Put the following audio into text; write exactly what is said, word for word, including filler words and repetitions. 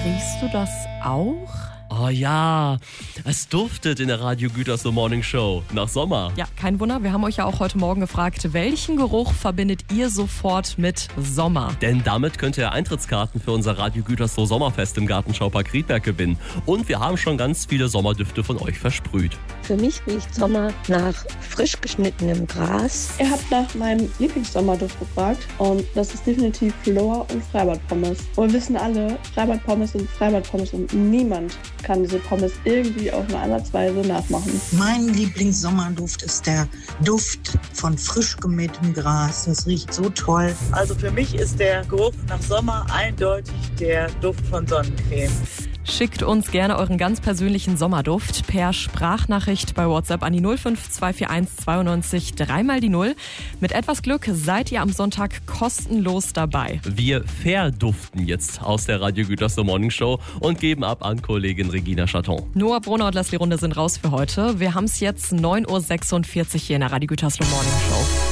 Riechst du das auch? Oh ja, es duftet in der Radio Gütersloh Morning Show nach Sommer. Ja, kein Wunder. Wir haben euch ja auch heute Morgen gefragt, welchen Geruch verbindet ihr sofort mit Sommer? Denn damit könnt ihr Eintrittskarten für unser Radio Gütersloh Sommerfest im Gartenschaupark Riedberg gewinnen. Und wir haben schon ganz viele Sommerdüfte von euch versprüht. Für mich riecht Sommer nach frisch geschnittenem Gras. Ihr habt nach meinem Lieblingssommerduft gefragt und das ist definitiv Flohar und Freibad-Pommes. Und wir wissen alle, Freibad-Pommes sind Freibad-Pommes und niemand kann diese Pommes irgendwie auf eine Ansatzweise nachmachen. Mein Lieblingssommerduft ist der Duft von frisch gemähtem Gras. Das riecht so toll. Also für mich ist der Geruch nach Sommer eindeutig der Duft von Sonnencreme. Schickt uns gerne euren ganz persönlichen Sommerduft per Sprachnachricht bei WhatsApp an die null fünf zwei vier eins zweiundneunzig dreimal die null. Mit etwas Glück seid ihr am Sonntag kostenlos dabei. Wir verduften jetzt aus der Radio Gütersloh Morning Show und geben ab an Kollegin Regina Chaton. Noah Brunner und Leslie Runde sind raus für heute. Wir haben es jetzt neun Uhr sechsundvierzig hier in der Radio Gütersloh Morning Show.